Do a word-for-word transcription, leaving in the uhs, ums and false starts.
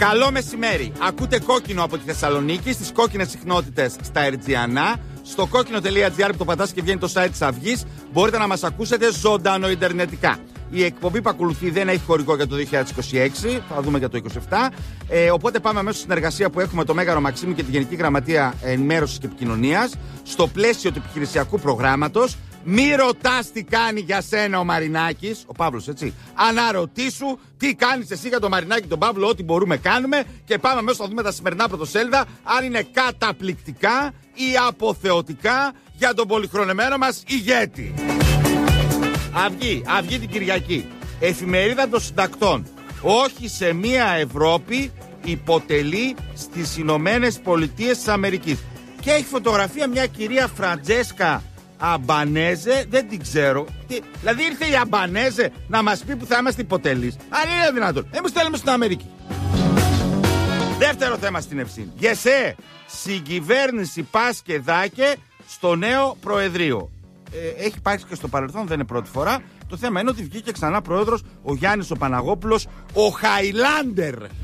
Καλό μεσημέρι. Ακούτε Κόκκινο από τη Θεσσαλονίκη, στις κόκκινες συχνότητες στα Ερτζιανά. Στο κόκκινο.gr που το πατάς και βγαίνει το site της Αυγής, μπορείτε να μας ακούσετε ζωντανό ιντερνετικά. Η εκπομπή που ακολουθεί δεν έχει χορηγό για το δύο χιλιάδες είκοσι έξι, θα δούμε για το είκοσι επτά. Ε, οπότε πάμε αμέσως στη συνεργασία που έχουμε το Μέγαρο Μαξίμου και τη Γενική Γραμματεία Ενημέρωσης και Επικοινωνίας στο πλαίσιο του επιχειρησιακού προγράμματος. Μη ρωτάς τι κάνει για σένα ο Μαρινάκης, ο Παύλος, έτσι. Αναρωτήσου τι κάνεις εσύ για τον Μαρινάκη, τον Παύλο, ό,τι μπορούμε κάνουμε. Και πάμε αμέσως να δούμε τα σημερινά πρωτοσέλιδα, αν είναι καταπληκτικά ή αποθεωτικά για τον πολυχρονεμένο μας ηγέτη. Αυγή, Αυγή την Κυριακή. Εφημερίδα των Συντακτών. Όχι σε μια Ευρώπη υποτελεί στις Ηνωμένες Πολιτείες της Αμερικής. Και έχει φωτογραφία μια κυρία Φραντζέσκα Αμπανέζε, δεν την ξέρω. Τι, δηλαδή ήρθε η Αμπανέζε να μας πει που θα είμαστε υποτελείς. Αν είναι δυνατόν. Εμείς θέλουμε στην Αμερική. Δεύτερο θέμα στην Ευσύνη. Γεσέ, συγκυβέρνηση πας και δάκε στο νέο Προεδρείο. Ε, έχει υπάρξει και στο παρελθόν, δεν είναι πρώτη φορά. Το θέμα είναι ότι βγήκε ξανά πρόεδρος ο Γιάννης ο Παναγόπουλος, ο Χαϊλάντερ